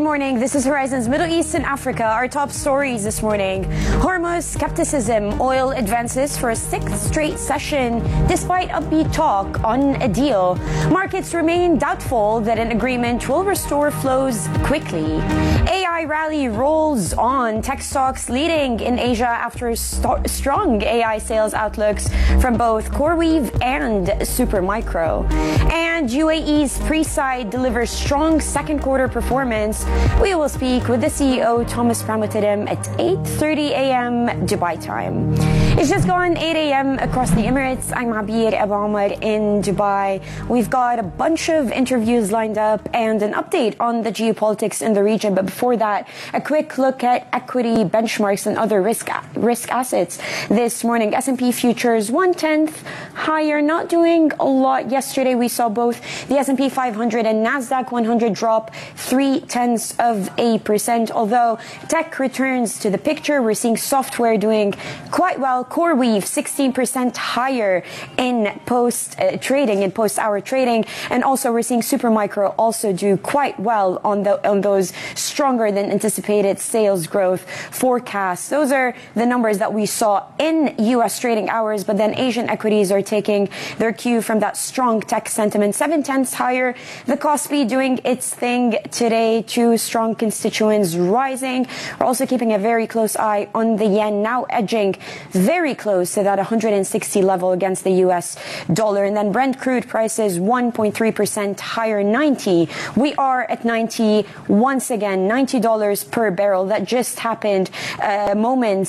morning. This is Horizon's Middle East and Africa. Our top stories this morning. Hormuz skepticism. Oil advances for a sixth straight session despite upbeat talk on a deal. Markets remain doubtful that an agreement will restore flows quickly. AI rally rolls on. Tech stocks leading in Asia after strong AI sales outlooks from both CoreWeave and Supermicro. And UAE's Presight delivers strong second quarter performance. We will speak with the CEO Thomas Pramotidham at 8:30 a.m. Dubai time. It's just gone 8 a.m. across the Emirates. I'm Abir Abu Omar in Dubai. We've got a bunch of interviews lined up and an update on the geopolitics in the region. But before that, a quick look at equity benchmarks and other risk assets this morning. S&P futures 1/10 higher, not doing a lot. Yesterday we saw both the S&P 500 and Nasdaq 100 drop 0.3%. Although tech returns to the picture, we're seeing software doing quite well. CoreWeave 16% higher in post-hour trading, and also we're seeing Supermicro also do quite well on those stronger than anticipated sales growth forecasts. Those are the numbers that we saw in U.S. trading hours, but then Asian equities are taking their cue from that strong tech sentiment. 0.7 higher. The Kospi doing its thing today. Two strong constituents rising. We're also keeping a very close eye on the yen, now edging very close to that 160 level against the U.S. dollar. And then Brent crude prices 1.3% higher, 90. We are at 90 once again, $90 per barrel. That just happened moments